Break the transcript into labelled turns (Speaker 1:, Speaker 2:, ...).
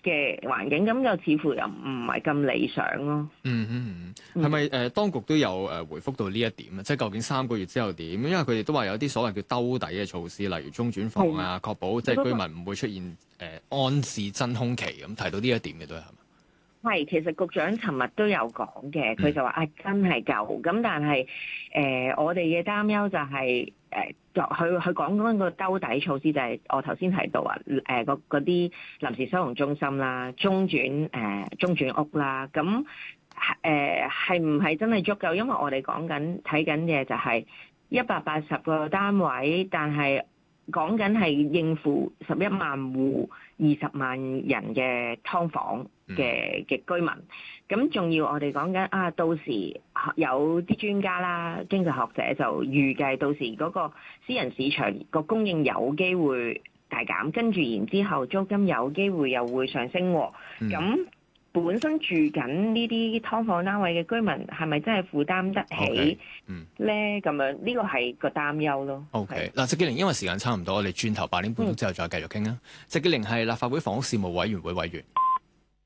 Speaker 1: 嘅環境，咁就似乎又唔係咁理想咯。
Speaker 2: 係咪當局都有回覆到呢一點啊？即係究竟3個月之後點？因為佢哋都話有啲所謂叫兜底嘅措施，例如中轉房啊，確保即係居民唔會出現安置真空期咁，提到呢一點嘅都係嘛？
Speaker 1: 係，其實局長尋日都有講嘅，佢就話真係夠，咁但係我哋嘅擔憂就係佢講緊個兜底措施就係我頭先提到啊，嗰啲臨時收容中心啦、中轉屋啦，咁係唔係真係足夠？因為我哋睇緊嘅就係180個單位，但係講緊係應付11萬戶、20萬人嘅劏房嘅居民，咁仲要我哋講緊到時有啲專家啦、經濟學者就預計到時嗰個私人市場個供應有機會大減，跟住然之後租金有機會又會上升喎，咁本身住緊呢啲劏房單位嘅居民係咪真係負擔得起咧？咁樣呢個係個擔憂咯。
Speaker 2: OK， 嗱，席潔靈，因為時間差唔多，我哋轉頭8點半之後再繼續傾啦。席潔靈係立法會房屋事務委員會委員。